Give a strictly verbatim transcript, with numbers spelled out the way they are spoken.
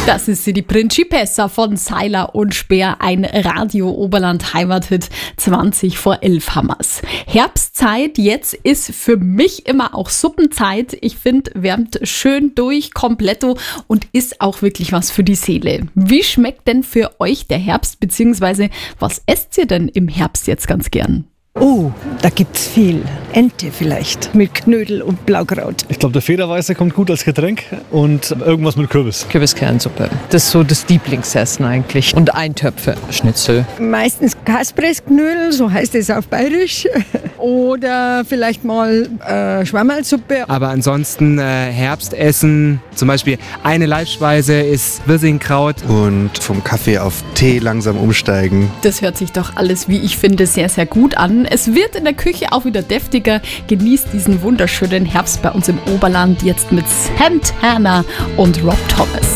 Das ist sie, die Principessa von Seiler und Speer, ein Radio-Oberland-Heimathit, zwanzig vor elf Hammers. Herbstzeit, jetzt ist für mich immer auch Suppenzeit. Ich finde, wärmt schön durch, kompletto und ist auch wirklich was für die Seele. Wie schmeckt denn für euch der Herbst, beziehungsweise was esst ihr denn im Herbst jetzt ganz gern? Oh, da gibt's viel. Ente vielleicht mit Knödel und Blaukraut. Ich glaube, der Federweiße kommt gut als Getränk und irgendwas mit Kürbis. Kürbiskernsuppe. Das ist so das Lieblingsessen eigentlich. Und Eintöpfe. Schnitzel. Meistens Kaspressknödel, so heißt es auf Bayerisch. Oder vielleicht mal äh, Schwammerlsuppe. Aber ansonsten äh, Herbstessen, zum Beispiel eine Leibspeise ist Wirsingkraut. Und vom Kaffee auf Tee langsam umsteigen. Das hört sich doch alles, wie ich finde, sehr, sehr gut an. Es wird in der Küche auch wieder deftiger. Genießt diesen wunderschönen Herbst bei uns im Oberland jetzt mit Santana und Rob Thomas.